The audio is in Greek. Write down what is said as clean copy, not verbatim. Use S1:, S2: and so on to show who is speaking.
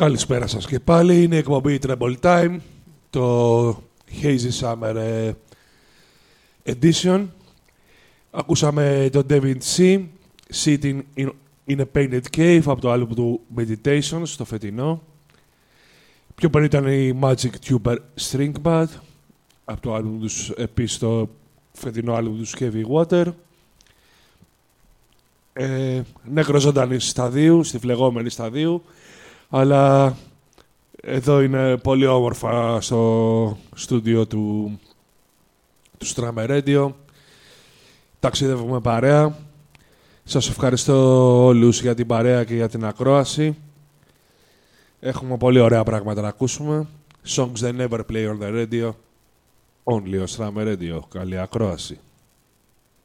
S1: Καλησπέρα σας και πάλι. Είναι η εκπομπή Treble Time, το Hazy Summer Edition. Ακούσαμε τον David C. Sitting in a Painted Cave από το άλμπουμ του Meditations, το φετινό. Πιο πριν ήταν η Magic Tuber String Band από το άλμπουμ τους, επίσης το φετινό άλμπουμ του Heavy Water. Νεκροζωντανή σταδίου, στη φλεγόμενη σταδίου, αλλά εδώ είναι πολύ όμορφα στο στούντιο του Strammer Radio. Ταξιδεύουμε παρέα. Σας ευχαριστώ όλους για την παρέα και για την ακρόαση. Έχουμε πολύ ωραία πράγματα να ακούσουμε. Songs they never play on the radio. Only on Strammer Radio. Καλή ακρόαση.